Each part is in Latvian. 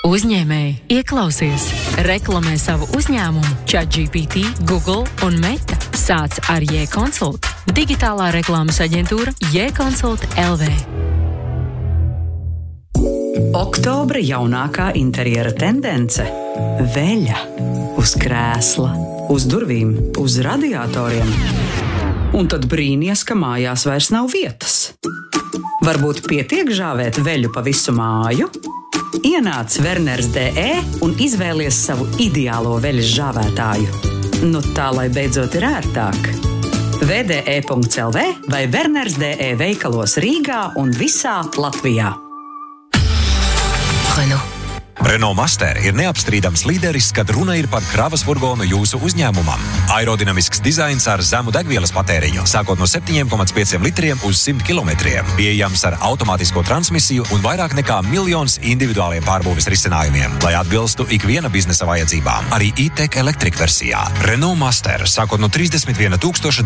Uzņēmēji, ieklausies! Reklamē savu uzņēmumu ChatGPT, Google un Meta. Sāc ar J-Consult. Digitālā reklāmas aģentūra J-Consult LV. Oktobra jaunākā interjera tendence – veļa. Uz krēsla, uz durvīm, uz radiatoriem. Un tad brīnies, ka mājās vairs nav vietas. Varbūt pietiek žāvēt veļu pa visu māju? Ienāc Werners.de un izvēlies savu ideālo veļas žāvētāju. Nu tā, lai beidzot ir ērtāk. vde.lv vai Werners.de veikalos Rīgā un visā Latvijā. Renault Master ir neapstrīdams līderis, kad runa ir par kravas furgonu jūsu uzņēmumam. Aerodinamisks dizains ar zemu degvielas patēriņu, sākot no 7,5 litriem uz 100 kilometriem. Pieejams ar automātisko transmisiju un vairāk nekā 1 miljons individuāliem pārbūves risinājumiem, lai atbilstu ikviena biznesa vajadzībām. Arī e-tech Electric versijā. Renault Master, sākot no 31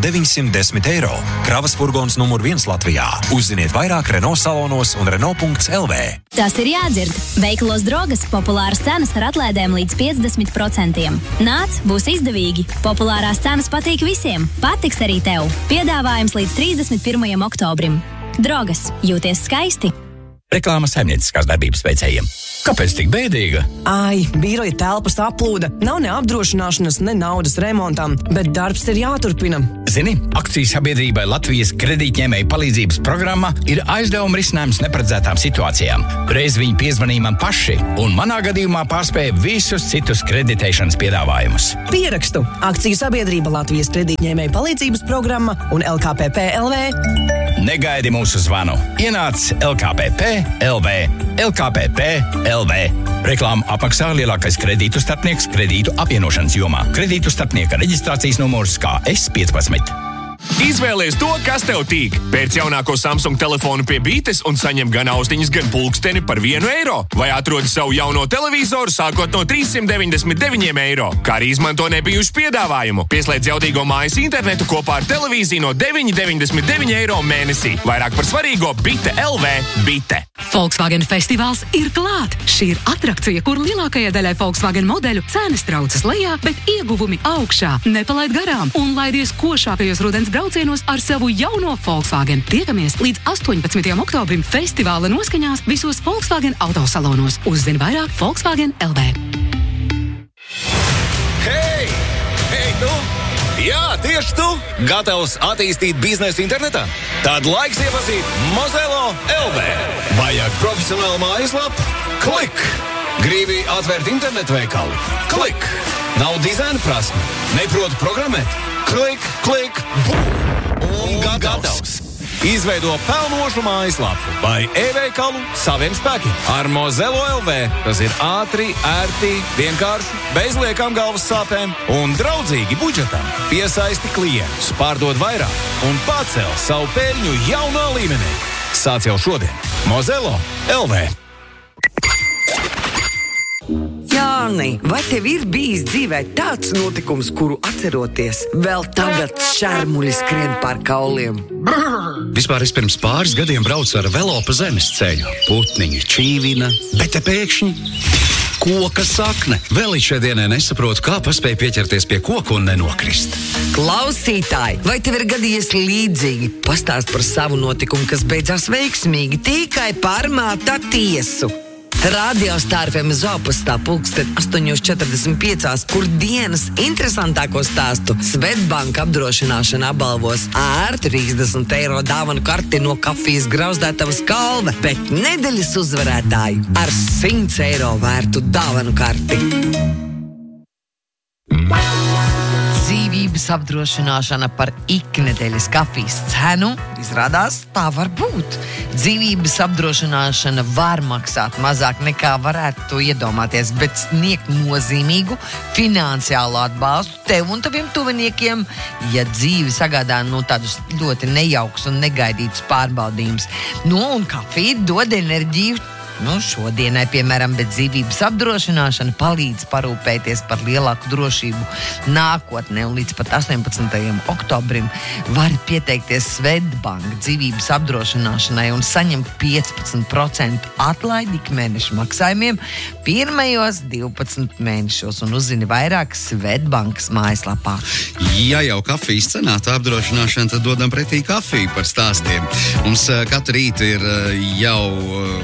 910 eiro. Kravas furgons numur 1 Latvijā. Uzziniet vairāk Renault salonos un Renault.lv. Tas ir jādzird. Veikalos Drogas populāras cenas ar atlaidēm līdz 50%. Nāc, būs izdevīgi. Populārās cenas patīk visiem. Patiks arī tev. Piedāvājums līdz 31. oktobrim. Drogas. Jūties skaisti. Reklāmas saimnieciskās darbības veicējiem. Kāpēc tik bēdīga? Ai, biroja telpas aplūda. Nav ne apdrošināšanas, ne naudas remontam, bet darbs ir jāturpina. Zini, akciju sabiedrībai Latvijas kredītņēmēju palīdzības programma ir aizdevuma risinājums neparedzētām situācijām. Reiz viņi piezvanīja man paši, un manā gadījumā pārspēja visus citus kreditēšanas piedāvājumus. Pierakstu. Akciju sabiedrība Latvijas kredītņēmēju palīdzības programma un LKPP LV. Negaidi mūsu zvanu. Ienāc LKPP LV. LKPP LV. Reklāmu apmaksā lielākais kredītu starpnieks kredītu apvienošanas jomā. Kredītu starpnieka reģistrācijas numurs KS15. Izvēlies to, kas tev tīk. Pērc jaunāko Samsung telefonu pie bītes un saņem gan austiņas, gan pulksteni par 1 eiro. Vai atrodi savu jauno televizoru sākot no 399 eiro. Kā arī izmanto nebijušu piedāvājumu. Pieslēdz jaudīgo mājas internetu kopā ar televīziju no 9,99 eiro mēnesī. Vairāk par svarīgo Bite LV. Bite. Volkswagen festivāls ir klāt! Šī ir atrakcija, kur lielākajai daļai Volkswagen modeļu cenas traucas lejā, bet ieguvumi augšā. Nepalaid garām un laidies košākajos rudens braucienos ar savu jauno Volkswagen. Tiekamies līdz 18. oktobrim festivāla noskaņās visos Volkswagen autosalonos. Uzzini vairāk Volkswagen LV. Hei! Hei, tu! Jā, tieši tu! Gatavs attīstīt biznesu internetā? Tad laiks iepazīt Mozelo LV. Vajag profesionālu mājaslapu? Klik! Gribi atvērt internetu veikalu? Klik! Nav dizaina prasme? Neproti programmēt? Klik, klik, bum! Un gatavs! Izveido pelnošu mājaslapu vai e-veikalu saviem spēkiem. Ar Mozelo LV tas ir ātri, ērti, vienkārši, bez liekām galvas sāpēm un draudzīgi budžetam. Piesaisti klientus, pārdod vairāk un pacel savu peļņu jaunā līmenī. Sāc jau šodien. Mozelo LV. Jāni, vai tev ir bijis dzīvē tāds notikums, kuru atceroties, vēl tagad šermuļi skrien pār kauliem? Vispār es pirms pāris gadiem braucu ar velo pa zemes ceļu. Putniņi čīvina, bet te pēkšņi koka sakne. Vēl līdz šai dienai nesaprotu, kā paspēju pieķerties pie koka un nenokrist. Klausītāji, vai tev ir gadījies līdzīgi? Pastāst par savu notikumu, kas beidzās veiksmīgi, tikai pārmāta tiesu. Radio Star FM zopastā pulksten 8:45, kur dienas interesantāko stāstu Svetbank apdrošināšana apbalvos ērtu 30 eiro dāvanu karti no kafijas grauzdētavas Kalve, bet nedēļas uzvarētāju ar 100 eiro vērtu dāvanu karti. Dzīvības apdrošināšana par iknedēļas kafijas cenu, izrādās, tā var būt. Dzīvības apdrošināšana var maksāt mazāk nekā varētu to iedomāties, bet sniegt nozīmīgu finansiālu atbalstu tev un taviem tuviniekiem, ja dzīve sagādā tādus ļoti nejaukus un negaidītus pārbaudījumus. Un kafija dod enerģiju Šodienai, piemēram, bet dzīvības apdrošināšana palīdz parūpēties par lielāku drošību nākotnē, un līdz pat 18. oktobrim var pieteikties Swedbank dzīvības apdrošināšanai un saņemt 15% atlaidi ikmēneša maksājumiem pirmajos 12 mēnešos, un uzzini vairāk Swedbankas mājaslapā. Ja jau kafijas cenā tā apdrošināšana, tad dodam pretī kafiju par stāstiem. Mums katru rītu ir jau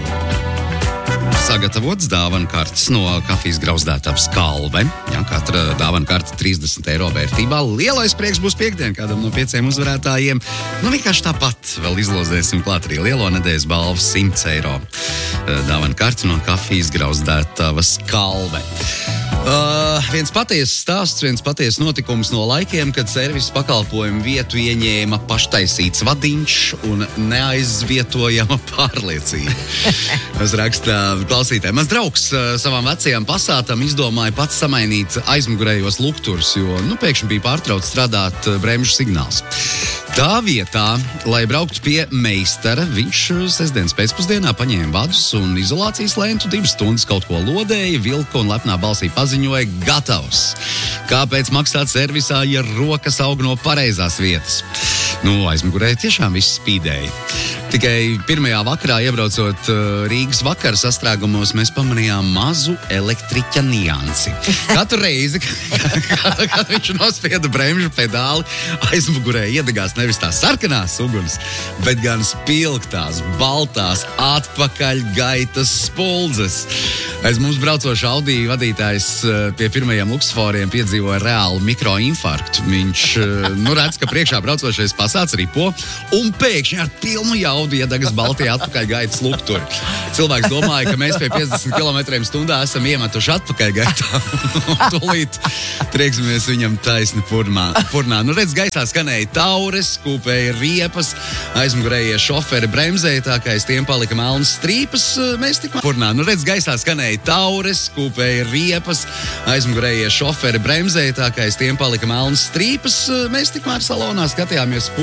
sagatavots dāvanu kartes no kafijas grauzdētāps Kalve. Katra dāvanu karte 30 eiro vērtībā. Lielais prieks būs piekdien kādam no 5 uzvarētājiem. Vienkārši tāpat vēl izlozēsim klāt arī lielo nedēļas balvu 100 eiro. Dāvanu karte no kafijas grauzdētāvas Kalve. Viens patiesas stāsts, viens patiesas notikums no laikiem, kad servisa pakalpojumu vietu ieņēma paštaisīts vadiņš un neaizvietojama pārliecība. Es rakstā klausītāji. Mans draugs savām vecajām pasātam izdomāja pats samainīt aizmugurējos lukturus, jo pēkšņi bija pārtrauc strādāt bremžu signāls. Tā vietā, lai brauktu pie meistara, viņš sestdienas pēcpusdienā paņēma vadus un izolācijas lentu, 2 stundas kaut ko lodēja, vilka un lepnā balsī paziņoja gatavs. Kāpēc maksāt servisā, ja rokas aug no pareizās vietas? Aizmugurē tiešām viss spīdēja. Tikai pirmajā vakarā, iebraucot Rīgas vakara sastrēgumos, mēs pamanījām mazu elektriķa niansi. Katru reizi, kad viņš nospieda bremžu pedāli, aizmugurē iedegās nevis tās sarkanās uguns, bet gan spilgtās, baltās, atpakaļgaitas spuldzes. Aiz mums braucošā Audi vadītājs pie pirmajiem luksusforiem piedzīvoja reālu mikroinfarktu. Viņš redz, ka priekšā braucošais pasāts ripo un pēkšņi ar pilnu jaudu iedegas baltie atpakaļgaitas lukturi. Cilvēks domāja, ka mēs pie 50 km/h esam iemetuši atpakaļgaitā. Tūlīt trieksimies viņam taisni purnā. Redz, gaisā skanēja taures, kūpēja riepas, aizmugurējie šoferi bremzēja, tā kā aiz tiem palika melnas strīpas, mēs tikmēr purnā. Redz, gaisā skanēja taures, kūpēja riepas, aizmugurējie šoferi bremzēja, tā kā aiz tiem palika melnas strīpas, mēs tikmēr salonā skatījāmies